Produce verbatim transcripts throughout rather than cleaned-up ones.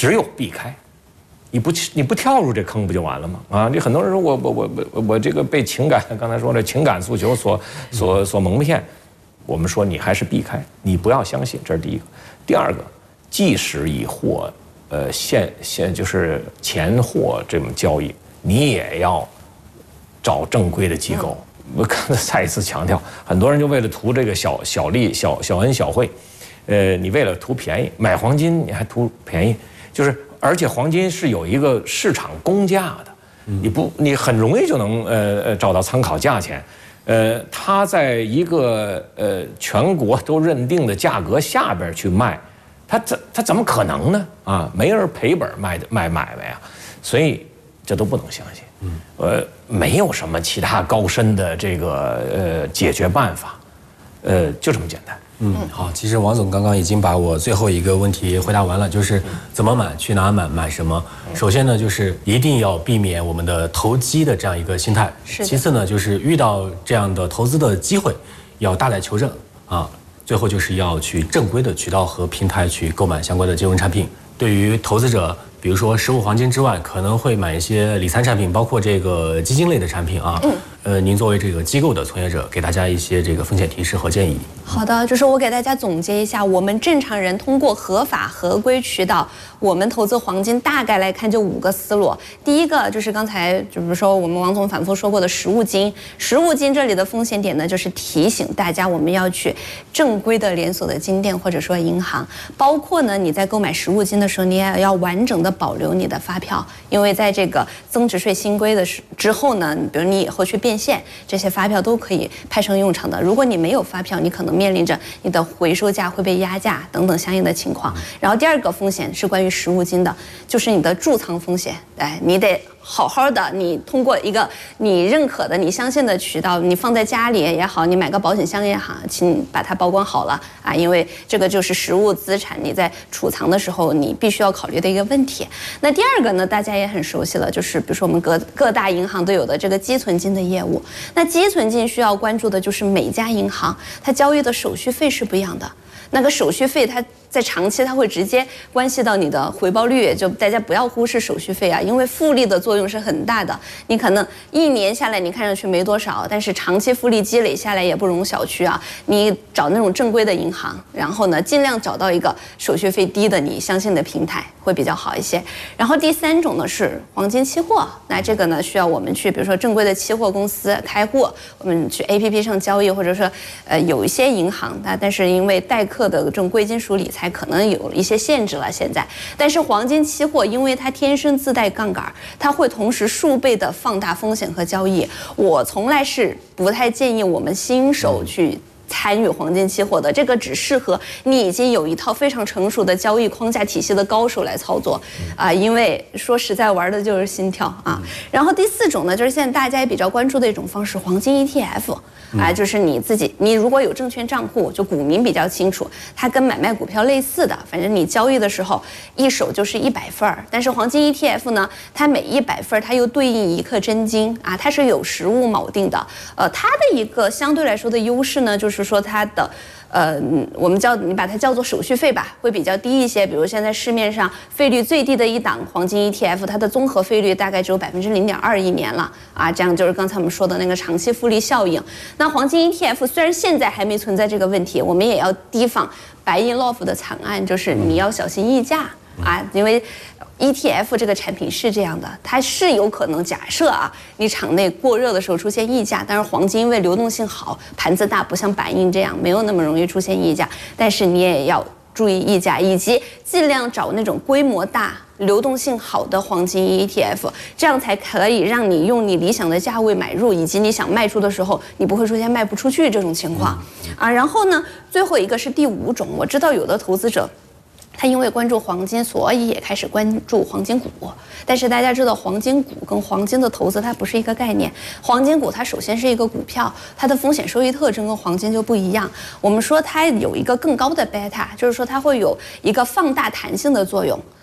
只有避开。你不你不跳入这坑不就完了吗？啊，你很多人说我我我我我这个被情感刚才说的情感诉求所所所蒙骗，我们说你还是避开，你不要相信，这是第一个。第二个，即使以货呃现现就是钱货这种交易，你也要找正规的机构。我刚才再一次强调，很多人就为了图这个小小利小小恩小惠，呃，你为了图便宜买黄金，你还图便宜，就是。而且黄金是有一个市场公价的，你不你很容易就能呃呃找到参考价钱，呃，它在一个呃全国都认定的价格下边去卖，它怎它怎么可能呢？啊，没人赔本卖的卖买卖啊，所以这都不能相信。嗯，呃，没有什么其他高深的这个呃解决办法，呃，就这么简单。 嗯，好，其实王总刚刚已经把我最后一个问题回答完了，就是怎么买、去哪买、买什么。首先呢，就是一定要避免我们的投机的这样一个心态。 是。 其次呢，就是遇到这样的投资的机会，要大胆求证啊。最后就是要去正规的渠道和平台去购买相关的金融产品。对于投资者，比如说实物黄金之外，可能会买一些理财产品，包括这个基金类的产品啊。嗯。呃，您作为这个机构的从业者，给大家一些这个风险提示和建议。 好的，就是我给大家总结一下，我们正常人通过合法合规渠道，我们投资黄金大概来看就五个思路。第一个就是刚才就比如说我们王总反复说过的实物金，实物金这里的风险点呢，就是提醒大家我们要去正规的连锁的金店或者说银行，包括呢你在购买实物金的时候，你也要完整的保留你的发票，因为在这个增值税新规的之后呢，比如你以后去变现，这些发票都可以派上用场的。如果你没有发票，你可能面临着你的回收价会被压价等等相应的情况。然后第二个风险是关于实物金的，就是你的贮藏风险。哎，你得好好的，你通过一个你认可的、你相信的渠道，你放在家里也好，你买个保险箱也好，请把它保管好了啊，因为这个就是实物资产，你在储藏的时候你必须要考虑的一个问题。那第二个呢，大家也很熟悉了，就是比如说我们各各大银行都有的这个积存金的业务。那积存金需要关注的就是每家银行它交易的手续费是不一样的。那个手续费它在长期它会直接关系到你的回报率，就大家不要忽视手续费啊，因为复利的作用是很大的。你可能一年下来你看上去没多少，但是长期复利积累下来也不容小觑啊。你找那种正规的银行，然后呢尽量找到一个手续费低的你相信的平台会比较好一些。然后第三种呢是黄金期货，那这个呢需要我们去比如说正规的期货公司开户，我们去 A P P 上交易，或者说呃有一些银行它但是因为代客的这种贵金属理财可能有一些限制了现在。但是黄金期货因为它天生自带杠杆，它会同时数倍的放大风险和交易。我从来是不太建议我们新手去参与黄金期货的，这个只适合你已经有一套非常成熟的交易框架体系的高手来操作啊、呃，因为说实在玩的就是心跳啊。然后第四种呢，就是现在大家也比较关注的一种方式，黄金 E T F。啊，就是你自己，你如果有证券账户，就股民比较清楚，它跟买卖股票类似的，反正你交易的时候一手就是一百份儿。但是黄金 E T F 呢，它每一百份它又对应一克真金啊，它是有实物锚定的。呃，它的一个相对来说的优势呢，就是说它的。呃，我们叫你把它叫做手续费吧，会比较低一些。比如现在市面上费率最低的一档黄金 E T F， 它的综合费率大概只有百分之零点二一年了啊，这样就是刚才我们说的那个长期复利效应。那黄金 E T F 虽然现在还没存在这个问题，我们也要提防白银 L O F 的惨案，就是你要小心溢价啊，因为 E T F 这个产品是这样的，它是有可能假设啊，你场内过热的时候出现溢价，但是黄金因为流动性好，盘子大，不像白银这样没有那么容易出现溢价，但是你也要注意溢价，以及尽量找那种规模大、流动性好的黄金 E T F， 这样才可以让你用你理想的价位买入，以及你想卖出的时候，你不会出现卖不出去这种情况啊。然后呢，最后一个是第五种，我知道有的投资者。他因为关注黄金，所以也开始关注黄金股。但是大家知道，黄金股跟黄金的投资它不是一个概念。黄金股它首先是一个股票，它的风险收益特征跟黄金就不一样。我们说它有一个更高的贝塔，就是说它会有一个放大弹性的作用。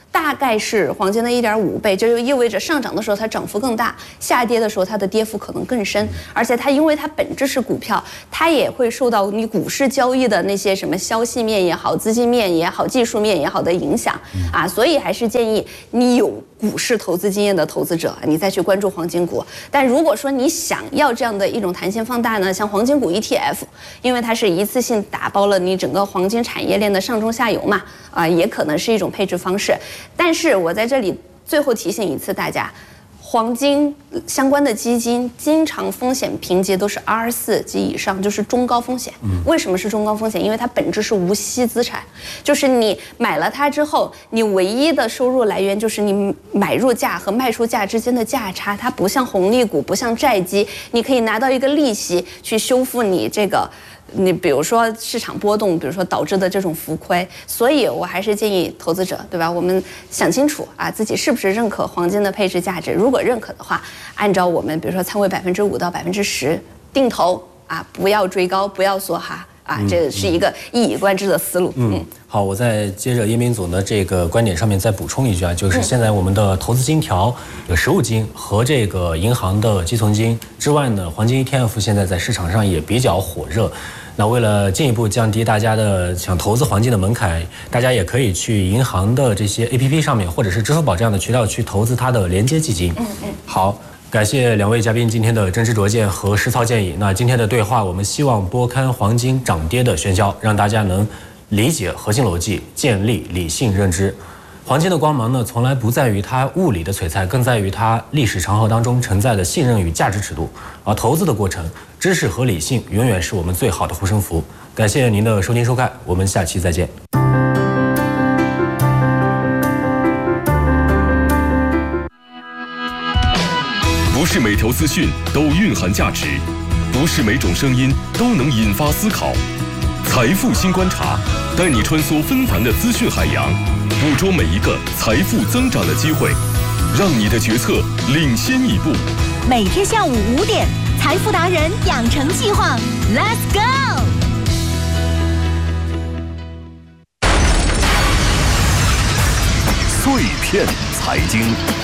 大概是黄金的一点五倍，这就意味着上涨的时候它涨幅更大，下跌的时候它的跌幅可能更深。而且它因为它本质是股票，它也会受到你股市交易的那些什么消息面也好、资金面也好、技术面也好的影响啊，所以还是建议你有股市投资经验的投资者，你再去关注黄金股。但如果说你想要这样的一种弹性放大呢，像黄金股 E T F， 因为它是一次性打包了你整个黄金产业链的上中下游嘛，啊，也可能是一种配置方式。但是我在这里最后提醒一次大家，黄金相关的基金经常风险评级都是 R 四 及以上，就是中高风险。为什么是中高风险？因为它本质是无息资产，就是你买了它之后，你唯一的收入来源就是你买入价和卖出价之间的价差。它不像红利股，不像债基，你可以拿到一个利息去修复你这个。你比如说市场波动，比如说导致的这种浮亏，所以我还是建议投资者，对吧？我们想清楚啊，自己是不是认可黄金的配置价值？如果认可的话，按照我们比如说仓位百分之五到百分之十定投啊，不要追高，不要梭哈啊，这是一个一以贯之的思路。 嗯，好，我再接着叶明总的这个观点上面再补充一句啊，就是现在我们的投资金条有实物金和这个银行的基存金之外呢，黄金 E T F 现在在市场上也比较火热。那为了进一步降低大家的想投资黄金的门槛，大家也可以去银行的这些 A P P 上面，或者是支付宝这样的渠道去投资它的连接基金。嗯嗯。好，感谢两位嘉宾今天的真知灼见和实操建议。那今天的对话，我们希望拨开黄金涨跌的喧嚣，让大家能理解核心逻辑，建立理性认知。黄金的光芒呢，从来不在于它物理的璀璨，更在于它历史长河当中承载的信任与价值尺度。而投资的过程，知识和理性永远是我们最好的护身符。感谢您的收听收看，我们下期再见。 不是每条资讯都蕴含价值，不是每种声音都能引发思考。财富新观察，带你穿梭纷繁的资讯海洋，捕捉每一个财富增长的机会，让你的决策领先一步。 每天下午五点，财富达人养成计划 ，Let's go！ 碎片财经。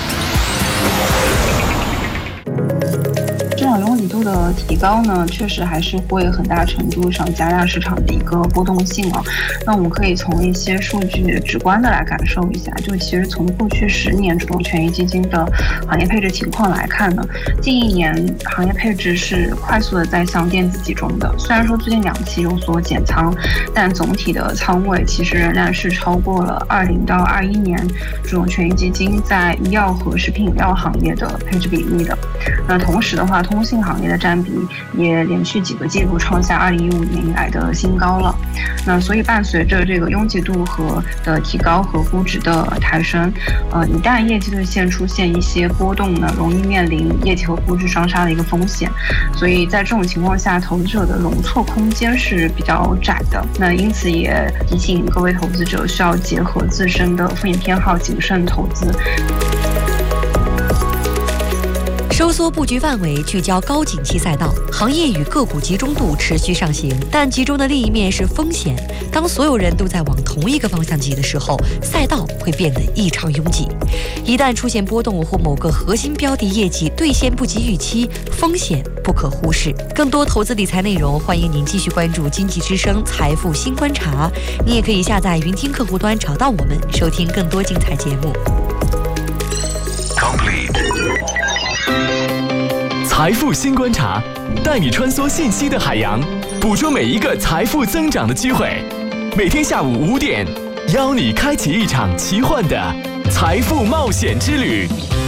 市场容忍度的提高呢，确实还是会很大程度上加大市场的一个波动性啊。那我们可以从一些数据直观的来感受一下，就其实从过去十年主动权益基金的行业配置情况来看呢，近一年行业配置是快速的在向电子集中的。虽然说最近两期有所减仓，但总体的仓位其实仍然是超过了二零到二一年主动权益基金在医药和食品饮料行业的配置比例的。那同时的话，通信行业的占比也连续几个季度创下二零一五年以来的新高了。那所以伴随着这个拥挤度和的提高和估值的抬升，呃，一旦业绩兑现出现一些波动呢，容易面临业绩和估值双杀的一个风险。所以在这种情况下，投资者的容错空间是比较窄的。那因此也提醒各位投资者需要结合自身的风险偏好，谨慎投资。 收缩布局范围，聚焦高景气赛道，行业与个股集中度持续上行，但集中的另一面是风险。当所有人都在往同一个方向挤的时候，赛道会变得异常拥挤。一旦出现波动或某个核心标的业绩兑现不及预期，风险不可忽视。更多投资理财内容，欢迎您继续关注经济之声财富新观察。你也可以下载云听客户端找到我们，收听更多精彩节目。 财富新观察，带你穿梭信息的海洋，捕捉每一个财富增长的机会。每天下午五点，邀你开启一场奇幻的财富冒险之旅。